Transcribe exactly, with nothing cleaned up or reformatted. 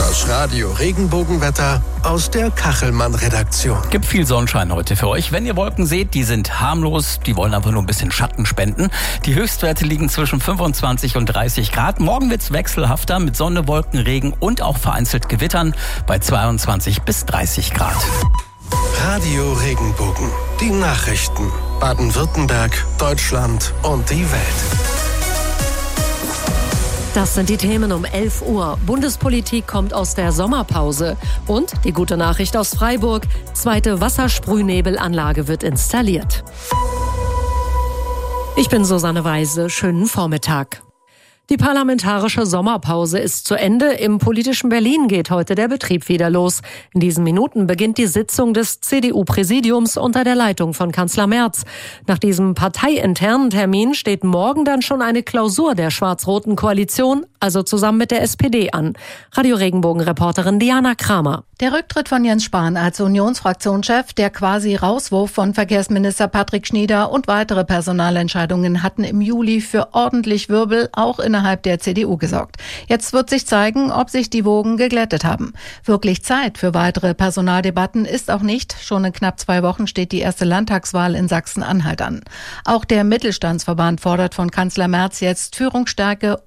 Das Radio Regenbogenwetter aus der Kachelmann-Redaktion. Gibt viel Sonnenschein heute für euch. Wenn ihr Wolken seht, die sind harmlos, die wollen einfach nur ein bisschen Schatten spenden. Die Höchstwerte liegen zwischen fünfundzwanzig und dreißig Grad. Morgen wird's wechselhafter mit Sonne, Wolken, Regen und auch vereinzelt Gewittern bei zweiundzwanzig bis dreißig Grad. Radio Regenbogen, die Nachrichten. Baden-Württemberg, Deutschland und die Welt. Das sind die Themen um elf Uhr. Bundespolitik kommt aus der Sommerpause. Und die gute Nachricht aus Freiburg: zweite Wassersprühnebelanlage wird installiert. Ich bin Susanne Weise. Schönen Vormittag. Die parlamentarische Sommerpause ist zu Ende. Im politischen Berlin geht heute der Betrieb wieder los. In diesen Minuten beginnt die Sitzung des C D U-Präsidiums unter der Leitung von Kanzler Merz. Nach diesem parteiinternen Termin steht morgen dann schon eine Klausur der schwarz-roten Koalition, also zusammen mit der S P D, an. Radio Regenbogen-Reporterin Diana Kramer. Der Rücktritt von Jens Spahn als Unionsfraktionschef, der quasi Rauswurf von Verkehrsminister Patrick Schnieder und weitere Personalentscheidungen hatten im Juli für ordentlich Wirbel auch innerhalb der C D U gesorgt. Jetzt wird sich zeigen, ob sich die Wogen geglättet haben. Wirklich Zeit für weitere Personaldebatten ist auch nicht. Schon in knapp zwei Wochen steht die erste Landtagswahl in Sachsen-Anhalt an. Auch der Mittelstandsverband fordert von Kanzler Merz jetzt Führungsstärke